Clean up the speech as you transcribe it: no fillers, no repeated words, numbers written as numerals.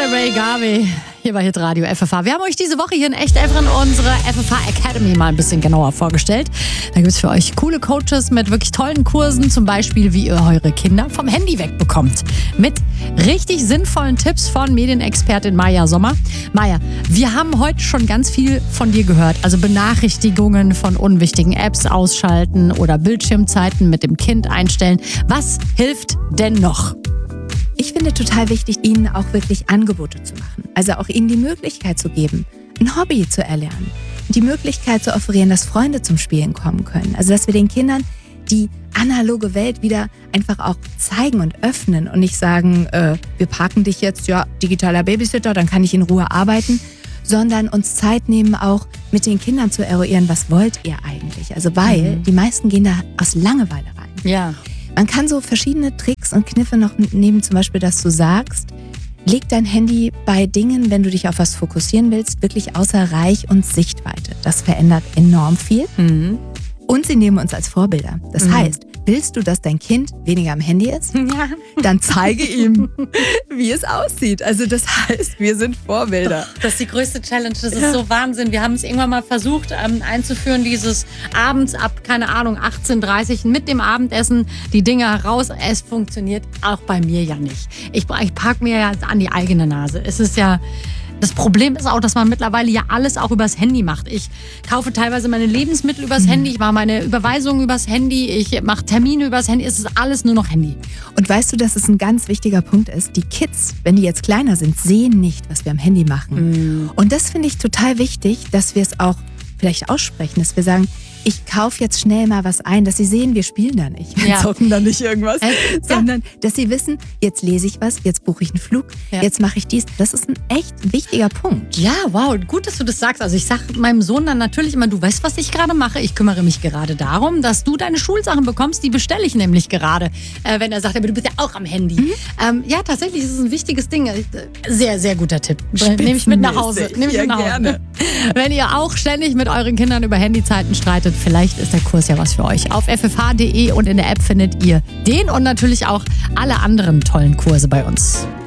der Ray Garvey hier bei Hitradio FFH. Wir haben euch diese Woche hier in Echt Elfren unsere FFH Academy mal ein bisschen genauer vorgestellt. Da gibt es für euch coole Coaches mit wirklich tollen Kursen, zum Beispiel wie ihr eure Kinder vom Handy wegbekommt. Mit richtig sinnvollen Tipps von Medienexpertin Maja Sommer. Maja, wir haben heute schon ganz viel von dir gehört. Also Benachrichtigungen von unwichtigen Apps ausschalten oder Bildschirmzeiten mit dem Kind einstellen. Was hilft denn noch? Ich finde total wichtig, ihnen auch wirklich Angebote zu machen. Also auch ihnen die Möglichkeit zu geben, ein Hobby zu erlernen. Die Möglichkeit zu offerieren, dass Freunde zum Spielen kommen können. Also dass wir den Kindern die analoge Welt wieder einfach auch zeigen und öffnen und nicht sagen, wir parken dich jetzt, ja, digitaler Babysitter, dann kann ich in Ruhe arbeiten, sondern uns Zeit nehmen, auch mit den Kindern zu eruieren, was wollt ihr eigentlich? Also weil die meisten gehen da aus Langeweile rein. Ja. Man kann so verschiedene Tricks und Kniffe noch nehmen, zum Beispiel, dass du sagst, leg dein Handy bei Dingen, wenn du dich auf was fokussieren willst, wirklich außer Reich und Sichtweite. Das verändert enorm viel. Und sie nehmen uns als Vorbilder. Das heißt, willst du, dass dein Kind weniger am Handy ist? Ja. Dann zeige ihm, wie es aussieht. Also das heißt, wir sind Vorbilder. Das ist die größte Challenge, das ist so Wahnsinn. Wir haben es irgendwann mal versucht einzuführen, dieses abends ab, keine Ahnung, 18:30 mit dem Abendessen die Dinger raus. Es funktioniert auch bei mir ja nicht. Ich parke mir ja an die eigene Nase. Es ist ja... Das Problem ist auch, dass man mittlerweile ja alles auch übers Handy macht. Ich kaufe teilweise meine Lebensmittel übers Handy, ich mache meine Überweisungen übers Handy, ich mache Termine übers Handy. Es ist alles nur noch Handy. Und weißt du, dass es ein ganz wichtiger Punkt ist? Die Kids, wenn die jetzt kleiner sind, sehen nicht, was wir am Handy machen. Und das finde ich total wichtig, dass wir es auch vielleicht aussprechen, dass wir sagen, ich kaufe jetzt schnell mal was ein, dass sie sehen, wir spielen da nicht. Wir zocken da nicht irgendwas, sondern dass sie wissen, jetzt lese ich was, jetzt buche ich einen Flug, jetzt mache ich dies. Das ist ein echt wichtiger Punkt. Ja, wow, gut, dass du das sagst. Also ich sage meinem Sohn dann natürlich immer, du weißt, was ich gerade mache. Ich kümmere mich gerade darum, dass du deine Schulsachen bekommst. Die bestelle ich nämlich gerade. Wenn er sagt, aber du bist ja auch am Handy. Ja, tatsächlich ist es ein wichtiges Ding. Sehr, sehr guter Tipp. Nehme ich mit nach Hause. Gerne. Wenn ihr auch ständig mit euren Kindern über Handyzeiten streitet, vielleicht ist der Kurs ja was für euch. Auf ffh.de und in der App findet ihr den und natürlich auch alle anderen tollen Kurse bei uns.